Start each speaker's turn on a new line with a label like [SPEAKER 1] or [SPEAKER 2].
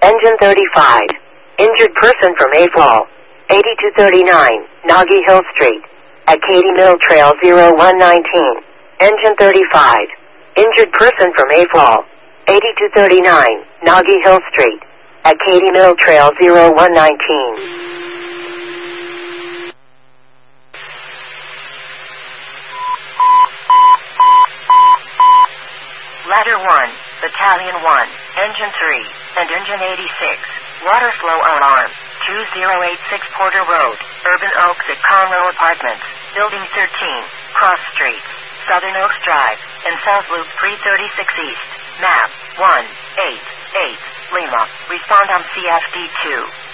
[SPEAKER 1] Engine 35. Injured person from AFOL. 8239, Noggy Hill Street. At Katy Mill Trail 0119. Engine 35. Injured person from AFOL. 8239, Noggy Hill Street. At Katy Mill Trail 0119.
[SPEAKER 2] Ladder 1, Battalion 1, Engine 3, and Engine 86. Water flow alarm. 2086 Porter Road, Urban Oaks at Conroe Apartments, Building 13, Cross Street, Southern Oaks Drive, and South Loop 336 East. Map 188, Lima. Respond on CFD2.